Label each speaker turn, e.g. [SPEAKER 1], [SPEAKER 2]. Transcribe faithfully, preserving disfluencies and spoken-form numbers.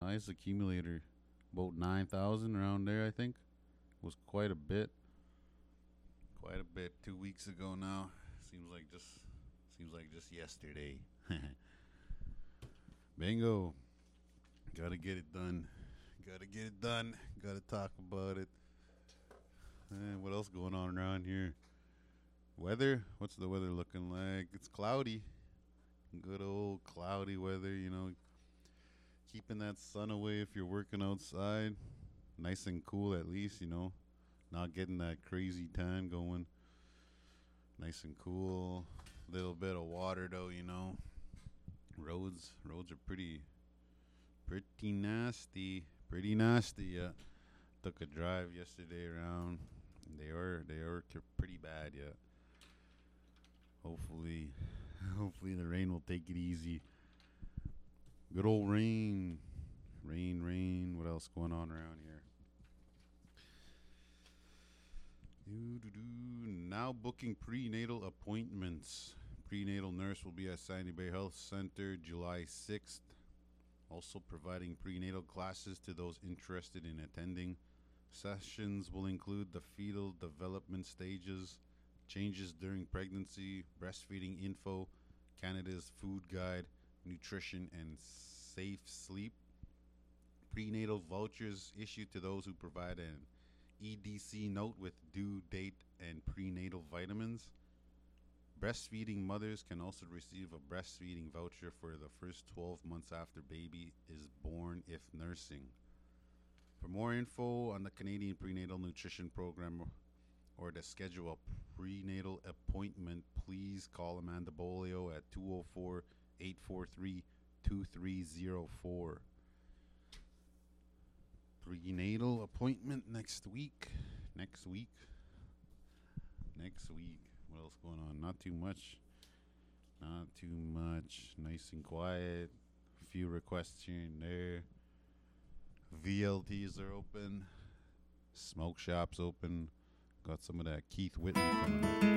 [SPEAKER 1] Highest accumulator, about nine thousand around there, I think. Was quite a bit. Quite a bit. Two weeks ago now. Seems like just seems like just yesterday. Bingo. Gotta get it done. Gotta get it done. Gotta talk about it. And what else going on around here? Weather? What's the weather looking like? It's cloudy. Good old cloudy weather, you know. Keeping that sun away if you're working outside. Nice and cool at least, you know. Not getting that crazy tan going. Nice and cool. Little bit of water though, you know. Roads roads are pretty pretty nasty. Pretty nasty, yeah. Took a drive yesterday around. They are they are pretty bad, yeah. Hopefully hopefully the rain will take it easy. Good old rain. Rain, rain. What else going on around here? Doo-doo-doo. Now booking prenatal appointments. Prenatal nurse will be at Sandy Bay Health Center July sixth. Also providing prenatal classes to those interested in attending. Sessions will include the fetal development stages, changes during pregnancy, breastfeeding info, Canada's food guide, nutrition, and safe sleep. Prenatal vouchers issued to those who provide an E D C note with due date and prenatal vitamins. Breastfeeding mothers can also receive a breastfeeding voucher for the first twelve months after baby is born if nursing. For more info on the Canadian Prenatal Nutrition Program or to schedule a prenatal appointment, please call Amanda Bolio at two oh four, eight four three, two three oh four. Prenatal appointment next week. Next week. Next week. What else going on? Not too much. Not too much. Nice and quiet. A few requests here and there. V L Ts are open. Smoke shops open. Got some of that Keith Whitney coming up.